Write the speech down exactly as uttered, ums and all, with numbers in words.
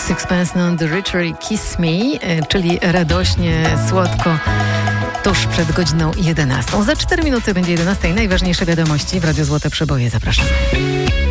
Sixpence None the Richer i Kiss Me, czyli radośnie, słodko, tuż przed godziną jedenastą. Za cztery minuty będzie jedenasta i najważniejsze wiadomości w Radiu Złote Przeboje. Zapraszam.